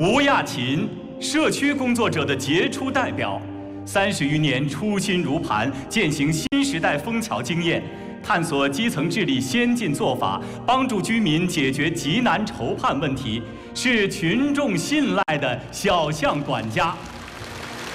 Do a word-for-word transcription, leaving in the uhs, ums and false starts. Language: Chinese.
吴亚勤，社区工作者的杰出代表，三十余年初心如磐，践行新时代枫桥经验，探索基层治理先进做法，帮助居民解决急难愁盼问题，是群众信赖的小项管家。